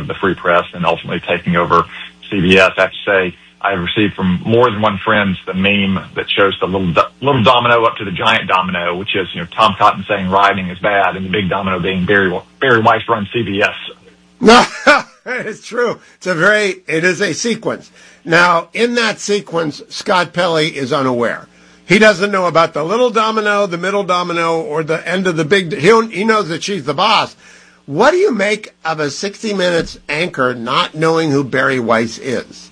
of the free press and ultimately taking over CBS. I have to say, I've received from more than one friend the meme that shows the little domino up to the giant domino, which is, Tom Cotton saying rioting is bad, and the big domino being Barry Weiss runs CBS. No, it's true. It is a sequence. Now, in that sequence, Scott Pelley is unaware. He doesn't know about the little domino, the middle domino, or the end of the big. He knows that she's the boss. What do you make of a 60 Minutes anchor not knowing who Barry Weiss is?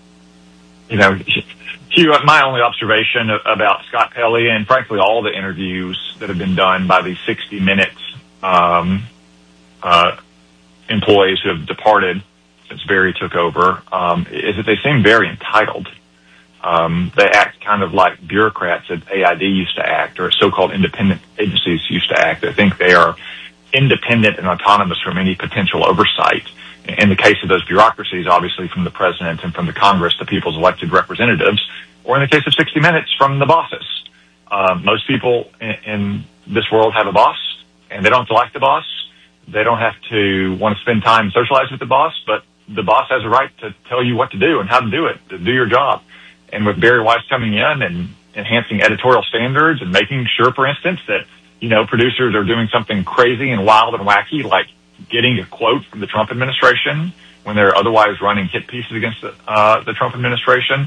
Hugh, my only observation about Scott Pelley and frankly all the interviews that have been done by the 60 Minutes employees who have departed since Barry took over is that they seem very entitled. They act kind of like bureaucrats at AID used to act, or so-called independent agencies used to act. They think they are independent and autonomous from any potential oversight. In the case of those bureaucracies, obviously from the president and from the Congress, the people's elected representatives, or in the case of 60 Minutes, from the bosses. Most people in this world have a boss, and they don't have to like the boss. They don't have to want to spend time and socialize with the boss, but the boss has a right to tell you what to do and how to do it, to do your job. And with Barry Weiss coming in and enhancing editorial standards and making sure, for instance, that, producers are doing something crazy and wild and wacky, like getting a quote from the Trump administration when they're otherwise running hit pieces against the Trump administration,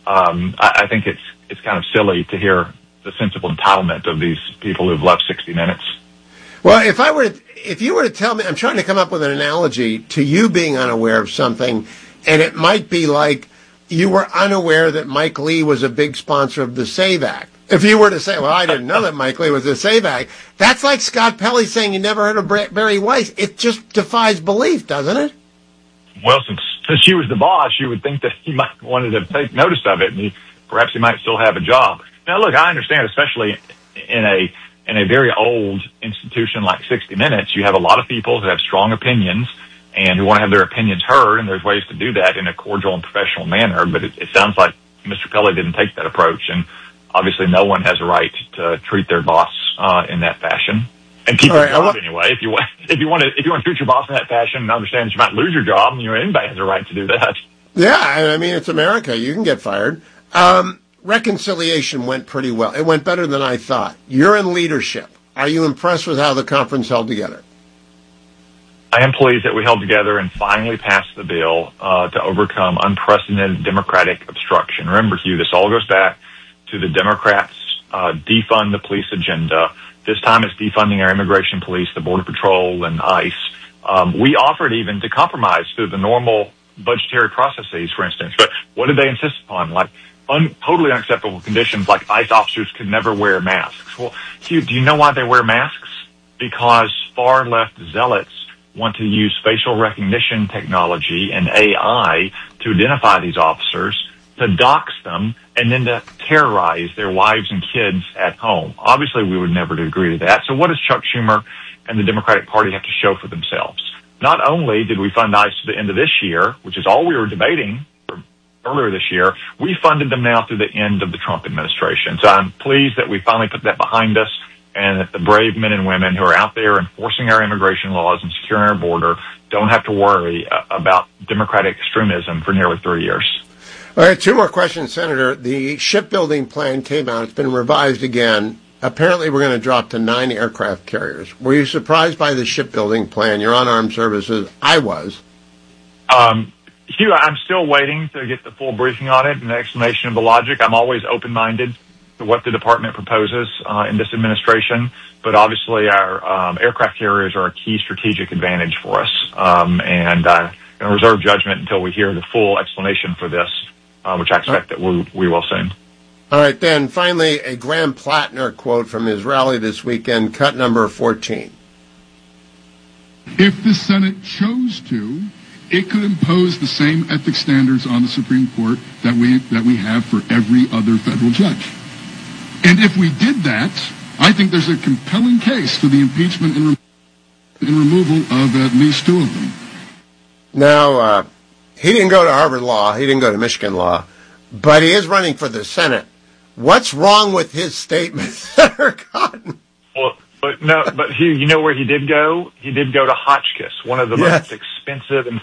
I think it's kind of silly to hear the sensible entitlement of these people who've left 60 Minutes. Well, if you were to tell me, I'm trying to come up with an analogy to you being unaware of something, and it might be like you were unaware that Mike Lee was a big sponsor of the SAVE Act. If you were to say, well, I didn't know that Mike Lee was a SAVE Act, that's like Scott Pelley saying you never heard of Barry Weiss. It just defies belief, doesn't it? Well, since she was the boss, you would think that he might wanted to take notice of it, and perhaps he might still have a job. Now, look, I understand, especially in a very old institution like 60 Minutes, you have a lot of people who have strong opinions and who want to have their opinions heard, and there's ways to do that in a cordial and professional manner, but it sounds like Mr. Pelley didn't take that approach, and obviously no one has a right to treat their boss in that fashion. And keep your job anyway. If you want to treat your boss in that fashion and understand that you might lose your job, anybody has a right to do that. Yeah, I mean, it's America. You can get fired. Reconciliation went pretty well. It went better than I thought. You're in leadership. Are you impressed with how the conference held together? I am pleased that we held together and finally passed the bill to overcome unprecedented Democratic obstruction. Remember, Hugh, this all goes back to the Democrats' defund the police agenda. This time it's defunding our immigration police, the Border Patrol, and ICE. We offered even to compromise through the normal budgetary processes, for instance. But what did they insist upon? Like totally unacceptable conditions, like ICE officers could never wear masks. Well, Hugh, do you know why they wear masks? Because far-left zealots want to use facial recognition technology and AI to identify these officers, to dox them, and then to terrorize their wives and kids at home. Obviously, we would never agree to that. So what does Chuck Schumer and the Democratic Party have to show for themselves? Not only did we fund ICE to the end of this year, which is all we were debating earlier this year, we funded them now through the end of the Trump administration. So I'm pleased that we finally put that behind us, and that the brave men and women who are out there enforcing our immigration laws and securing our border don't have to worry about Democratic extremism for nearly 3 years. All right, two more questions, Senator. The shipbuilding plan came out. It's been revised again. Apparently, we're going to drop to 9 aircraft carriers. Were you surprised by the shipbuilding plan? You're on armed services. I was. Hugh, I'm still waiting to get the full briefing on it and the explanation of the logic. I'm always open-minded to what the department proposes in this administration, but obviously our aircraft carriers are a key strategic advantage for us, and I'm going to reserve judgment until we hear the full explanation for this, which I expect that we will soon. All right, then, finally, a Graham Plattner quote from his rally this weekend, cut number 14. If the Senate chose to, it could impose the same ethics standards on the Supreme Court that we have for every other federal judge. And if we did that, I think there's a compelling case for the impeachment and removal of at least 2 of them. Now, he didn't go to Harvard Law. He didn't go to Michigan Law. But he is running for the Senate. What's wrong with his statement, Senator Cotton? Well, but Hugh, you know where he did go? He did go to Hotchkiss, one of the most expensive and